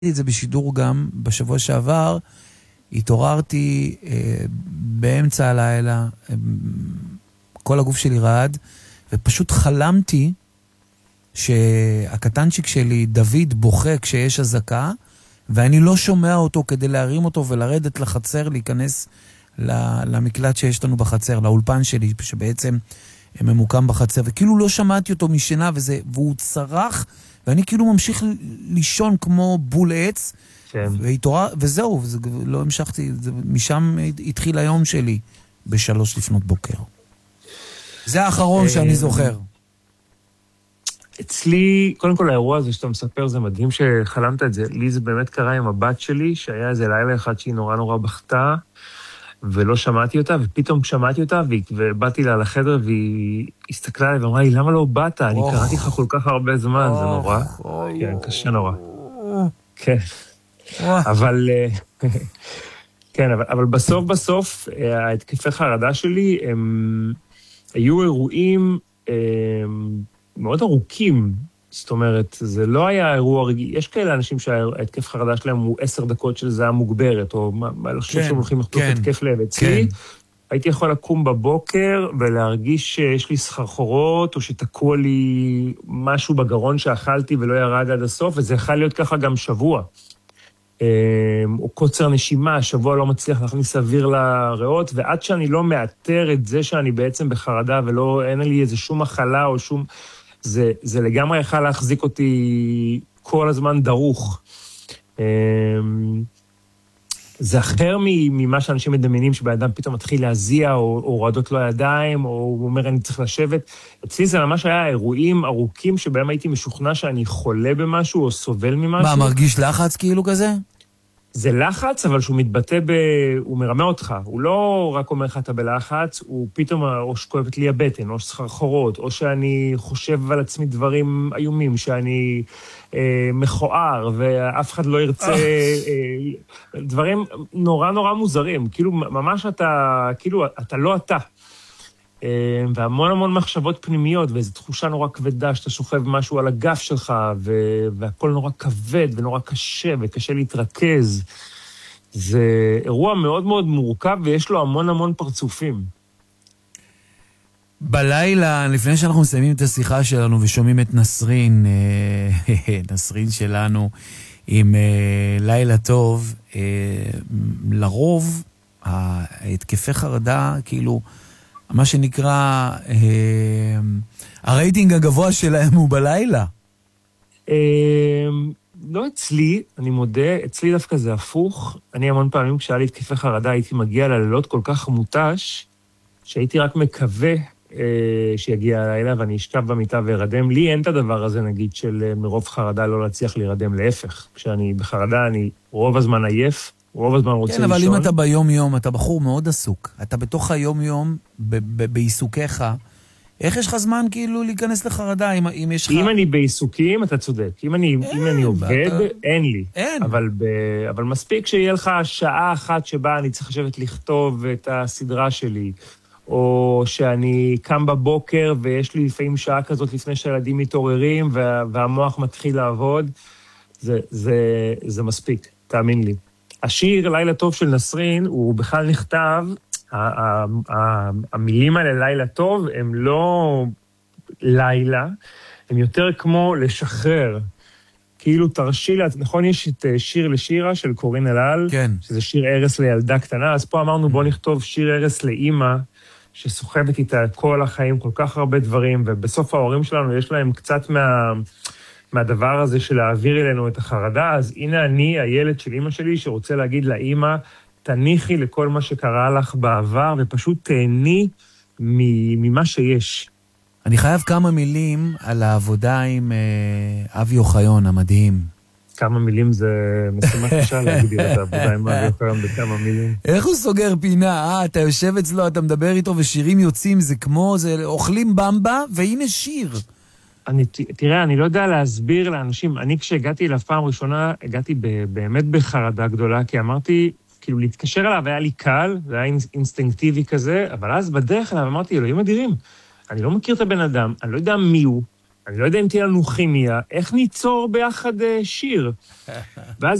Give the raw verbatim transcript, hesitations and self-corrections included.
את זה בשידור גם בשבוע שעבר, התעוררתי אה, באמצע הלילה, אה, כל הגוף שלי רעד, ופשוט חלמתי שהקטנצ'יק שלי, דוד, בוכה כשיש הזקה, ואני לא שומע אותו כדי להרים אותו ולרדת לחצר, להיכנס למקלט שיש לנו בחצר, לאולפן שלי, שבעצם ממוקם בחצר, וכאילו לא שמעתי אותו משינה, וזה, והוא צרח, ואני כאילו ממשיך לישון כמו בול עץ, כן. והתעורר, וזהו, וזה, לא המשכתי, זה, משם התחיל היום שלי, בשלוש לפנות בוקר. זה האחרון שאני זוכר. אצלי, קודם כל האירוע הזה שאתה מספר, זה מדהים שחלמת את זה. לי זה באמת קרה עם הבת שלי, שהיה איזה לילה אחד שהיא נורא נורא בכתה, ולא שמעתי אותה, ופתאום שמעתי אותה, ובאתי לה לחדר, והיא הסתכלה עליה ואמרה לי, למה לא באת? אני קראתי לך כל כך הרבה זמן, זה נורא. כן, קשה נורא. כן. אבל, כן, אבל בסוף בסוף, ההתקפי חרדה שלי, הם היו אירועים מאוד ארוכים. זאת אומרת, זה לא היה אירוע רגיל. יש כאלה אנשים שההתקף חרדה שלהם הוא עשר דקות של זהה מוגברת, או מה, לא חושב שהם הולכים לחטוף התקף לב. אצלי, הייתי יכול לקום בבוקר ולהרגיש שיש לי סחרחורות, או שתקוע לי משהו בגרון שאכלתי ולא ירד עד הסוף, וזה יכול להיות ככה גם שבוע. או קוצר נשימה, שבוע לא מצליח להכניס אוויר לריאות, ועד שאני לא מאתר את זה שאני בעצם בחרדה, ולא, אין לי איזה שום מחלה או שום... זה, זה לגמרי יכול להחזיק אותי כל הזמן דרוך. זה אחר ממה שאנשים מדמיינים, שבאדם פתאום מתחיל להזיע, או, או רעדות לו ידיים, או הוא אומר, אני צריך לשבת. אצלי זה ממש היה אירועים ארוכים, שבהם הייתי משוכנע שאני חולה במשהו, או סובל ממשהו. מה, מרגיש לחץ כאילו כזה? זה לחץ, אבל שהוא מתבטא ב... הוא מרמה אותך. הוא לא רק אומר לך, אתה בלחץ, הוא פתאום, או שכואבת לי הבטן, או סחרחורות, או שאני חושב על עצמי דברים איומים, שאני אה, מכוער, ואף אחד לא ירצה... אה, דברים נורא נורא מוזרים. כאילו, ממש אתה... כאילו, אתה לא אתה. אה, והמון המון מחשבות פנימיות, ואיזו תחושה נורא כבדה, שאתה שוכב משהו על הגף שלך, ו... והכל נורא כבד ונורא קשה, וקשה להתרכז. זה אירוע מאוד מאוד מורכב, ויש לו המון המון פרצופים. בלילה, לפני שאנחנו מסיימים את השיחה שלנו, ושומעים את נסרין, נסרין שלנו, עם לילה טוב, לרוב, ההתקפי חרדה, כאילו, מה שנקרא, הרייטינג הגבוה שלהם הוא בלילה. לא אצלי, אני מודה, אצלי דווקא זה הפוך. אני המון פעמים כשהיה לי התקפי חרדה, הייתי מגיע ללילות כל כך מוטש, שהייתי רק מקווה שיגיע הלילה, ואני אשכב במיטה וירדם. לי אין את הדבר הזה, נגיד, של מרוב חרדה לא להצליח להירדם. להפך, כשאני בחרדה, אני רוב הזמן עייף, רוב הזמן רוצה לישון. כן, אבל אם אתה ביום-יום, אתה בחור מאוד עסוק. אתה בתוך היום-יום, בעיסוקיך, איך יש לך זמן כאילו להיכנס לחרדה, אם, אם יש לך... אם אני בעיסוקים, אתה צודק. אם אני, אין, אם אני עובד, אתה... אין לי. אין. אבל, ב... אבל מספיק שיהיה לך שעה אחת שבה אני צריך לשבת לכתוב את הסדרה שלי, או שאני קם בבוקר ויש לי לפעמים שעה כזאת לפני שהילדים מתעוררים, וה... והמוח מתחיל לעבוד, זה, זה, זה מספיק, תאמין לי. השיר לילה טוב של נסרין, הוא בכלל נכתב, המילים האלה לילה טוב, הם לא לילה, הם יותר כמו לשחרר. כאילו תרשי לה, נכון, יש את שיר לשירה של קורין אלעל, כן. שזה שיר ערס לילדה קטנה, אז פה אמרנו בוא נכתוב שיר ערס לאמא, שסוחבת איתה כל החיים, כל כך הרבה דברים, ובסוף ההורים שלנו יש להם קצת מה... מהדבר הזה של להעביר אלינו את החרדה, אז הנה אני, הילד של אמא שלי, שרוצה להגיד לאמא, תניחי לכל מה שקרה לך בעבר, ופשוט תהני ממה שיש. אני חייב כמה מילים על העבודה עם אה, אבי אוחיון, המדהים. כמה מילים זה משימה קשה להגדיר את העבודה עם אבי אוחיון בכמה מילים. איך הוא סוגר פינה? אה, אתה יושב אצלו, אתה מדבר איתו, ושירים יוצאים, זה כמו, זה אוכלים במבה, והנה שיר. אני, תראה, אני לא יודע להסביר לאנשים, אני כשהגעתי אליו פעם ראשונה, הגעתי באמת בחרדה גדולה, כי אמרתי, כאילו להתקשר אליו היה לי קל, זה היה אינסטינקטיבי כזה, אבל אז בדרך אליו אמרתי, אלוהים אדירים, אני לא מכיר את הבן אדם, אני לא יודע מי הוא, אני לא יודע אם תהיה לנו כימיה, איך ניצור ביחד שיר? ואז